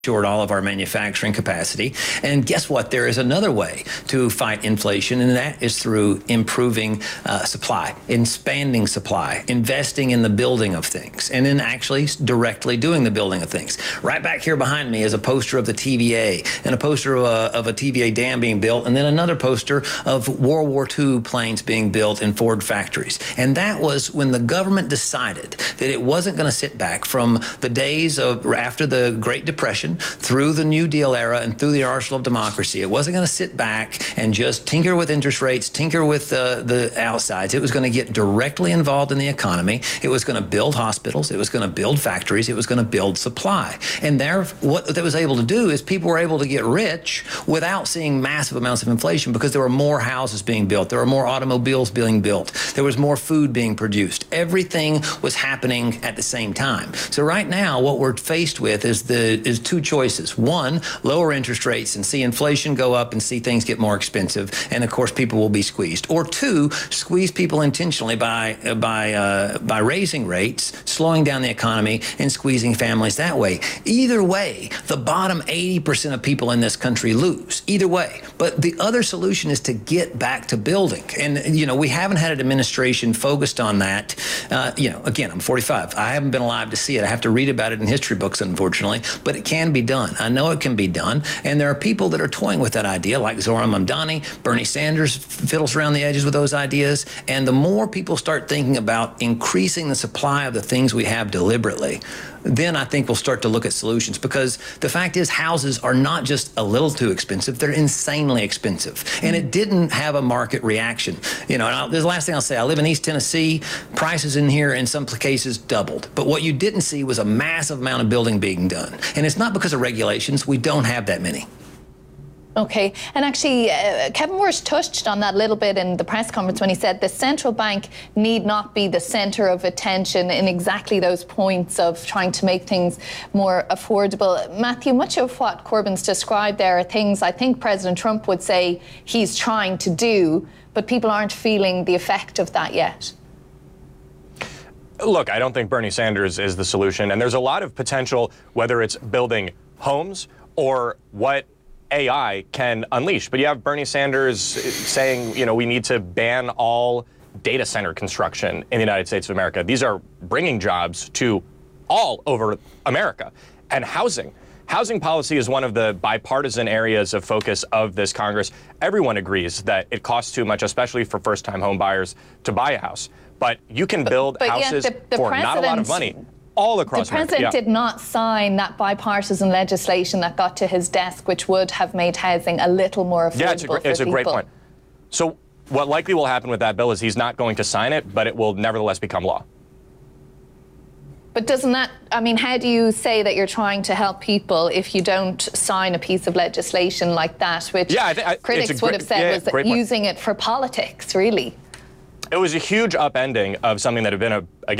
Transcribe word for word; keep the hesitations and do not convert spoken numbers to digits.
short all of our manufacturing capacity. And guess what? There is another way to fight inflation, and that is through improving uh, supply, expanding supply, investing in the building of things, and then actually directly doing the building of things. Right back here behind me is a poster of the T V A, and a poster of a, of a T V A dam being built, and then another poster of World War Two planes being built in Ford factories. And that was when the government decided that it wasn't going to sit back from the days of after the Great Depression through the New Deal era and through the arsenal of democracy. It wasn't going to sit back and just tinker with interest rates, tinker with uh, the outsides. It was going to get directly involved in the economy. It was going to build hospitals. It was going to build factories. It was going to build supply. And there, what that was able to do is people were able to get rich without seeing massive amounts of inflation because there were more houses being built. There were more automobiles being built. There was more food being produced. Everything was happening at the same time. So right now, what we're faced with is the is two choices. One, lower interest rates and see inflation go up and see things get more expensive, and of course people will be squeezed. Or two, squeeze people intentionally by uh, by uh, by raising rates, slowing down the economy, and squeezing families that way. Either way, the bottom eighty percent of people in this country lose. Either way. But the other solution is to get back to building. And you know, we haven't had an administration focused on that. Uh, you know, again, I'm forty-five. I haven't been alive to see it. I have to read about it in history books, unfortunately. But it can be done. I know it can be done. And there are people that are toying with that idea, like Zohran Mamdani. Bernie Sanders fiddles around the edges with those ideas. And the more people start thinking about increasing the supply of the things we have deliberately, then I think we'll start to look at solutions, because the fact is houses are not just a little too expensive, they're insanely expensive. And it didn't have a market reaction. You know, and I'll, this is the last thing I'll say. I live in East Tennessee. Prices in here in some cases doubled. But what you didn't see was a massive amount of building being done. And it's not because of regulations. We don't have that many. Okay, and actually, uh, Kevin Warsh touched on that a little bit in the press conference when he said the central bank need not be the centre of attention in exactly those points of trying to make things more affordable. Matthew, much of what Corbyn's described there are things I think President Trump would say he's trying to do, but people aren't feeling the effect of that yet. Look, I don't think Bernie Sanders is the solution, and there's a lot of potential, whether it's building homes or what A I can unleash. But you have Bernie Sanders saying, you know, we need to ban all data center construction in the United States of America. These are bringing jobs to all over America. And housing. Housing policy is one of the bipartisan areas of focus of this Congress. Everyone agrees that it costs too much, especially for first-time home buyers, to buy a house. But you can build but, but houses yeah, the, the for not a lot of money. All across the president America. Yeah. did not sign that bipartisan legislation that got to his desk, which would have made housing a little more affordable. Yeah, it's a, for it's a people. great point. So what likely will happen with that bill is he's not going to sign it, but it will nevertheless become law. But doesn't that, I mean, how do you say that you're trying to help people if you don't sign a piece of legislation like that, which yeah, I th- I, critics great, would have said yeah, was using it for politics, really? It was a huge upending of something that had been a, again,